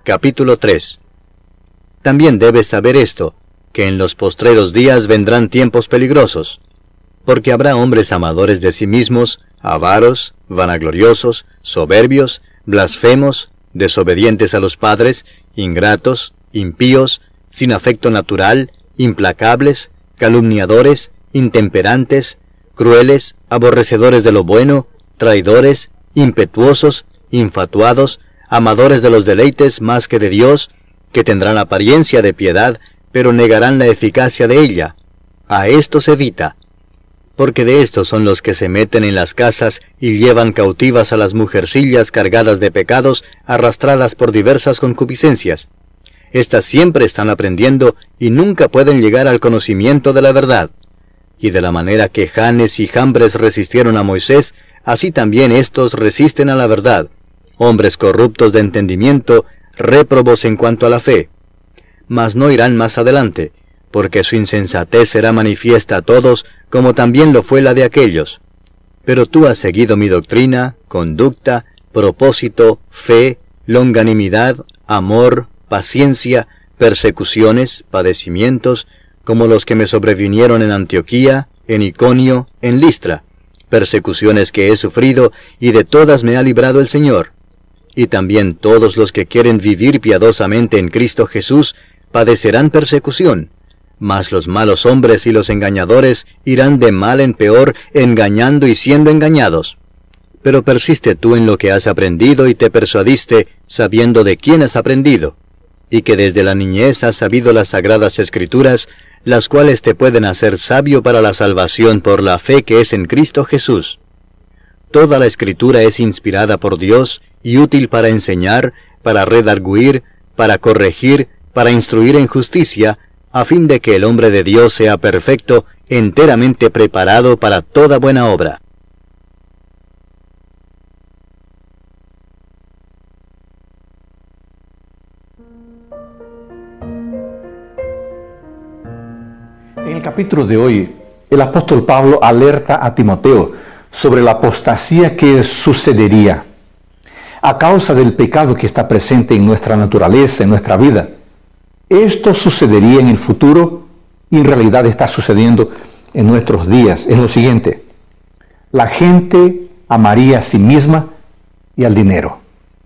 Capítulo 3. También debes saber esto, que en los postreros días vendrán tiempos peligrosos, porque habrá hombres amadores de sí mismos, avaros, vanagloriosos, soberbios, blasfemos, desobedientes a los padres, ingratos, impíos, sin afecto natural, implacables, calumniadores, intemperantes, crueles, aborrecedores de lo bueno, traidores, impetuosos, infatuados, amadores de los deleites más que de Dios, que tendrán apariencia de piedad, pero negarán la eficacia de ella. A estos evita, porque de estos son los que se meten en las casas y llevan cautivas a las mujercillas cargadas de pecados, arrastradas por diversas concupiscencias. Estas siempre están aprendiendo y nunca pueden llegar al conocimiento de la verdad. Y de la manera que Janes y Jambres resistieron a Moisés, así también estos resisten a la verdad, hombres corruptos de entendimiento, réprobos en cuanto a la fe. Mas no irán más adelante, porque su insensatez será manifiesta a todos, como también lo fue la de aquellos. Pero tú has seguido mi doctrina, conducta, propósito, fe, longanimidad, amor, paciencia, persecuciones, padecimientos, como los que me sobrevinieron en Antioquía, en Iconio, en Listra, persecuciones que he sufrido, y de todas me ha librado el Señor. Y también todos los que quieren vivir piadosamente en Cristo Jesús padecerán persecución, mas los malos hombres y los engañadores irán de mal en peor, engañando y siendo engañados. Pero persiste tú en lo que has aprendido y te persuadiste, sabiendo de quién has aprendido, y que desde la niñez has sabido las sagradas Escrituras, las cuales te pueden hacer sabio para la salvación por la fe que es en Cristo Jesús. Toda la Escritura es inspirada por Dios y útil para enseñar, para redarguir, para corregir, para instruir en justicia, a fin de que el hombre de Dios sea perfecto, enteramente preparado para toda buena obra. En el capítulo de hoy, el apóstol Pablo alerta a Timoteo sobre la apostasía que sucedería a causa del pecado que está presente en nuestra naturaleza, en nuestra vida. Esto sucedería en el futuro y en realidad está sucediendo en nuestros días. Es lo siguiente: la gente amaría a sí misma y al dinero.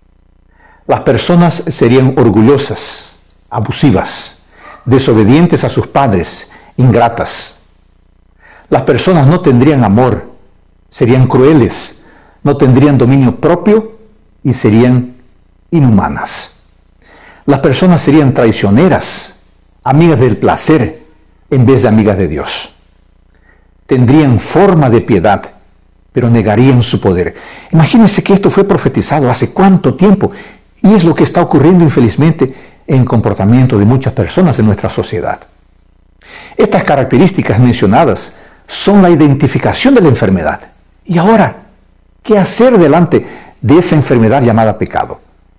Las personas serían orgullosas, abusivas, desobedientes a sus padres, ingratas. Las personas no tendrían amor, serían crueles, no tendrían dominio propio y serían inhumanas. Las personas serían traicioneras, amigas del placer en vez de amigas de Dios. Tendrían forma de piedad, pero negarían su poder. Imagínense que esto fue profetizado hace cuánto tiempo, y es lo que está ocurriendo infelizmente en el comportamiento de muchas personas en nuestra sociedad. Estas características mencionadas son la identificación de la enfermedad. Y ahora, ¿qué hacer delante de esa enfermedad llamada pecado?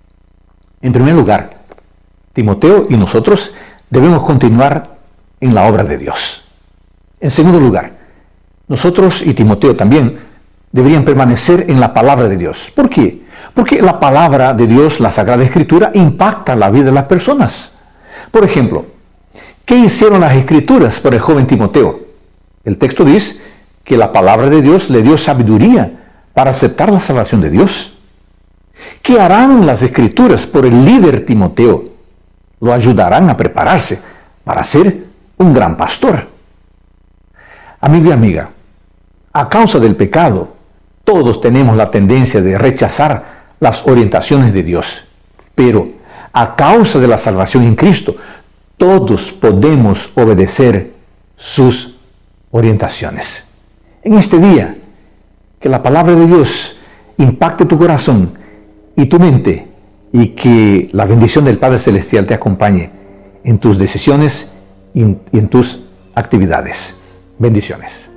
En primer lugar, Timoteo y nosotros debemos continuar en la obra de Dios. En segundo lugar, nosotros y Timoteo también deberían permanecer en la palabra de Dios. ¿Por qué? Porque la palabra de Dios, la Sagrada Escritura, impacta la vida de las personas. Por ejemplo, ¿qué hicieron las Escrituras por el joven Timoteo? El texto dice que la palabra de Dios le dio sabiduría para aceptar la salvación de Dios. ¿Qué harán las Escrituras por el líder Timoteo? Lo ayudarán a prepararse para ser un gran pastor. Amigo y amiga, a causa del pecado, todos tenemos la tendencia de rechazar las orientaciones de Dios. Pero a causa de la salvación en Cristo, todos podemos obedecer sus orientaciones. En este día, que la palabra de Dios impacte tu corazón y tu mente, y que la bendición del Padre Celestial te acompañe en tus decisiones y en tus actividades. Bendiciones.